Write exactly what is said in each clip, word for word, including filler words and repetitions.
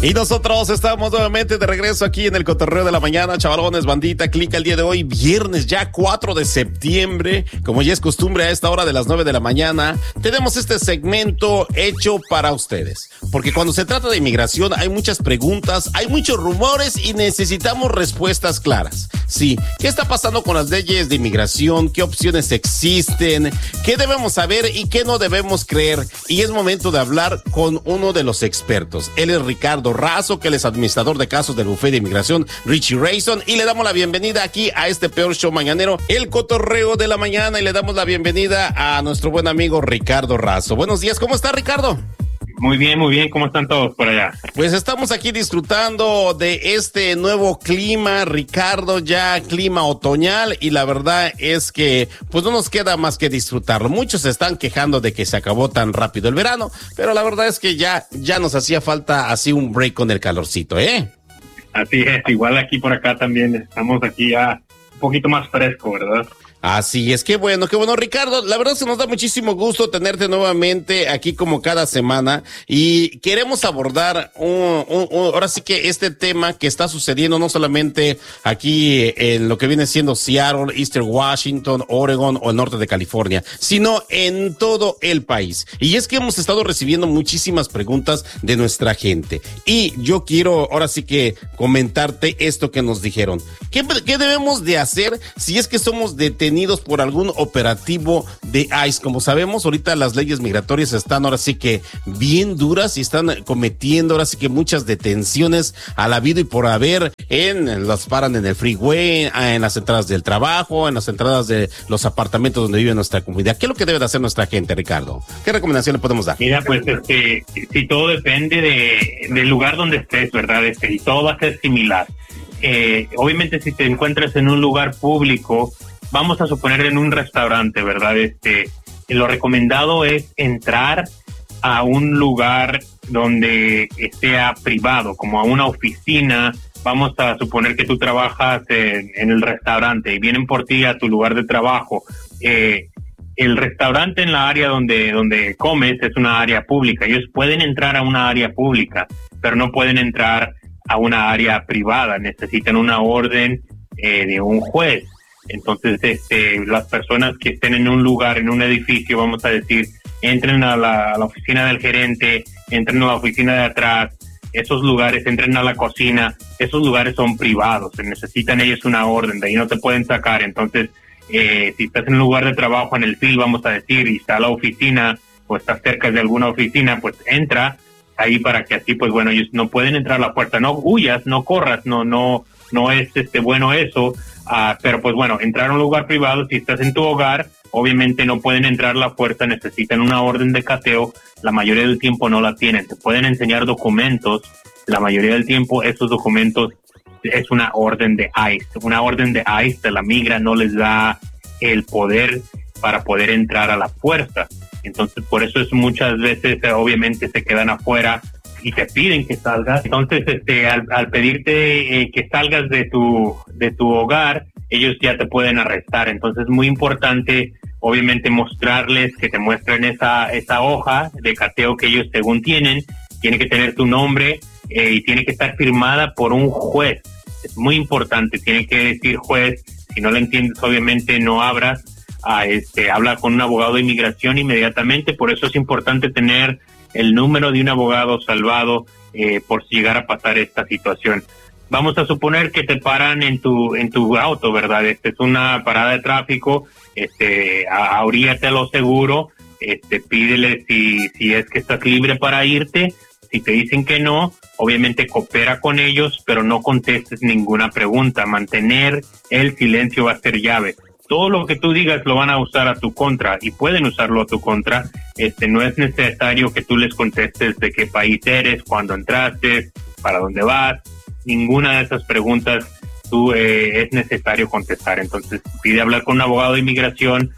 Y nosotros estamos nuevamente de regreso aquí en el Cotorreo de la Mañana, chavalones, bandita, clica el día de hoy, viernes ya cuatro de septiembre, como ya es costumbre a esta hora de las nueve de la mañana, tenemos este segmento hecho para ustedes, porque cuando se trata de inmigración hay muchas preguntas, hay muchos rumores y necesitamos respuestas claras. Sí, ¿qué está pasando con las leyes de inmigración? ¿Qué opciones existen? ¿Qué debemos saber y qué no debemos creer? Y es momento de hablar con uno de los expertos. Él es Ricardo Razo, que él es administrador de casos del bufete de inmigración Richie Rayson, y le damos la bienvenida aquí a este peor show mañanero, el Cotorreo de la Mañana, y le damos la bienvenida a nuestro buen amigo Ricardo Razo. Buenos días, ¿cómo está, Ricardo? Muy bien, muy bien. ¿Cómo están todos por allá? Pues estamos aquí disfrutando de este nuevo clima, Ricardo, ya clima otoñal, y la verdad es que pues no nos queda más que disfrutarlo. Muchos se están quejando de que se acabó tan rápido el verano, pero la verdad es que ya, ya nos hacía falta así un break con el calorcito, ¿eh? Así es, igual aquí por acá también estamos aquí ya un poquito más fresco, ¿verdad? Así es, qué bueno, qué bueno, Ricardo. La verdad es que nos da muchísimo gusto tenerte nuevamente aquí como cada semana, y queremos abordar un, un, un, ahora sí que este tema que está sucediendo no solamente aquí en lo que viene siendo Seattle, Eastern Washington, Oregon o el norte de California, sino en todo el país. Y es que hemos estado recibiendo muchísimas preguntas de nuestra gente, y yo quiero ahora sí que comentarte esto que nos dijeron. ¿Qué, qué debemos de hacer si es que somos detenidos por algún operativo de ICE? Como sabemos, ahorita las leyes migratorias están ahora sí que bien duras y están cometiendo ahora sí que muchas detenciones al habido y por haber. En las paran en el freeway, en las entradas del trabajo, en las entradas de los apartamentos donde vive nuestra comunidad. ¿Qué es lo que debe de hacer nuestra gente, Ricardo? ¿Qué recomendación le podemos dar? Mira, pues este, si todo depende de, del lugar donde estés, ¿verdad? Este, y todo va a ser similar. Eh, obviamente, si te encuentras en un lugar público, vamos a suponer en un restaurante, ¿verdad? Este, lo recomendado es entrar a un lugar donde sea privado, como a una oficina. Vamos a suponer que tú trabajas en, en el restaurante y vienen por ti a tu lugar de trabajo. Eh, el restaurante en la área donde, donde comes es una área pública. Ellos pueden entrar a una área pública, pero no pueden entrar a una área privada. Necesitan una orden eh, de un juez. Entonces, este, las personas que estén en un lugar, en un edificio, vamos a decir, entren a la, a la oficina del gerente, entren a la oficina de atrás, esos lugares, entren a la cocina, esos lugares son privados, necesitan ellos una orden, de ahí no te pueden sacar. Entonces, eh, si estás en un lugar de trabajo, en el field, vamos a decir, y está la oficina, o estás cerca de alguna oficina, pues entra ahí para que así, pues bueno, ellos no pueden entrar a la puerta, no huyas, no corras, no, no, no es este bueno eso. Uh, pero pues bueno, entrar a un lugar privado, si estás en tu hogar, obviamente no pueden entrar a la puerta, necesitan una orden de cateo, la mayoría del tiempo no la tienen, te pueden enseñar documentos, la mayoría del tiempo esos documentos es una orden de ICE, una orden de ICE de la migra no les da el poder para poder entrar a la puerta. Entonces por eso es muchas veces obviamente se quedan afuera y te piden que salgas. Entonces, este, al, al pedirte eh, que salgas de tu de tu hogar, ellos ya te pueden arrestar. Entonces, es muy importante, obviamente, mostrarles, que te muestren esa esa hoja de cateo que ellos según tienen. Tiene que tener tu nombre eh, y tiene que estar firmada por un juez. Es muy importante, tiene que decir juez. Si no lo entiendes, obviamente, no abras. A este, habla con un abogado de inmigración inmediatamente. Por eso es importante tener el número de un abogado salvado eh, por si llegara a pasar esta situación. Vamos a suponer que te paran en tu en tu auto, ¿verdad? Este es una parada de tráfico, este, ahoríate a lo seguro, este, pídele si, si es que estás libre para irte. Si te dicen que no, obviamente coopera con ellos, pero no contestes ninguna pregunta. Mantener el silencio va a ser llave. Todo lo que tú digas lo van a usar a tu contra y pueden usarlo a tu contra. Este, no es necesario que tú les contestes de qué país eres, cuándo entraste, para dónde vas. Ninguna de esas preguntas tú eh, es necesario contestar. Entonces pide hablar con un abogado de inmigración,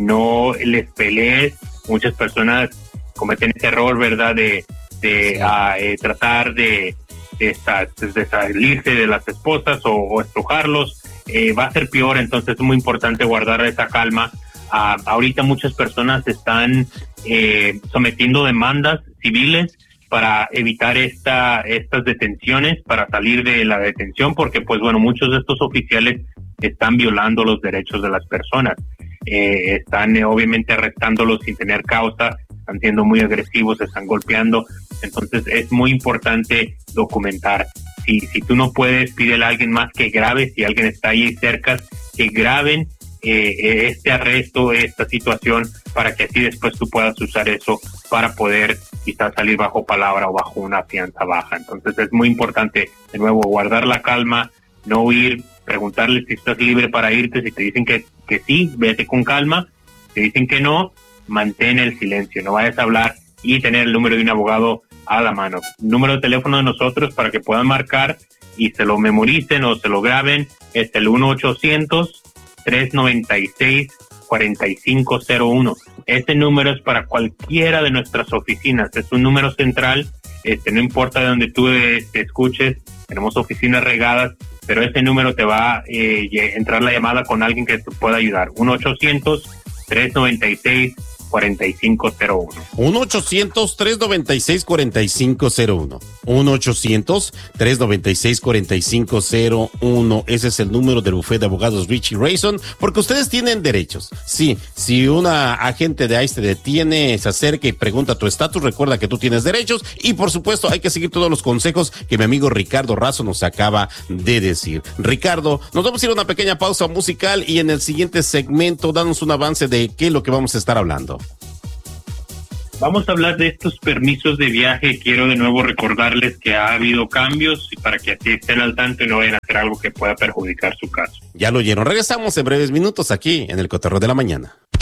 no les pelees. Muchas personas cometen ese error, ¿verdad? De, de sí. a, eh, tratar de, de, de salirse de las esposas o, o estrujarlos. Eh, va a ser peor, entonces es muy importante guardar esa calma. Uh, ahorita muchas personas están eh, sometiendo demandas civiles para evitar esta estas detenciones, para salir de la detención, porque pues bueno, muchos de estos oficiales están violando los derechos de las personas, eh, están eh, obviamente arrestándolos sin tener causa, están siendo muy agresivos, están golpeando. Entonces es muy importante documentar. Si, si tú no puedes, pídele a alguien más que grabe, si alguien está ahí cerca, que graben eh, este arresto, esta situación, para que así después tú puedas usar eso para poder quizás salir bajo palabra o bajo una fianza baja. Entonces es muy importante, de nuevo, guardar la calma, no huir, preguntarles si estás libre para irte. Si te dicen que, que sí, vete con calma. Si te dicen que no, mantén el silencio, no vayas a hablar, y tener el número de un abogado a la mano. Número de teléfono de nosotros para que puedan marcar y se lo memoricen o se lo graben, es el uno ochocientos, tres noventa y seis, cuarenta y cinco cero uno. Este número es para cualquiera de nuestras oficinas, es un número central, este no importa de donde tú eh, te escuches, tenemos oficinas regadas, pero ese número te va a eh, entrar la llamada con alguien que te pueda ayudar. uno ochocientos, tres noventa y seis, cuarenta y cinco cero uno. uno ochocientos, tres noventa y seis, cuarenta y cinco cero uno. uno ochocientos, tres noventa y seis, cuarenta y cinco cero uno. Ese es el número del bufete de abogados Richie Rayson, porque ustedes tienen derechos. Sí, si una agente de ICE te detiene, se acerca y pregunta tu estatus, recuerda que tú tienes derechos, y por supuesto hay que seguir todos los consejos que mi amigo Ricardo Razo nos acaba de decir. Ricardo, nos vamos a ir a una pequeña pausa musical y en el siguiente segmento danos un avance de qué es lo que vamos a estar hablando. Vamos a hablar de estos permisos de viaje. Quiero de nuevo recordarles que ha habido cambios y para que así estén al tanto y no vayan a hacer algo que pueda perjudicar su caso. Ya lo oyeron. Regresamos en breves minutos aquí en el Cotorreo de la Mañana.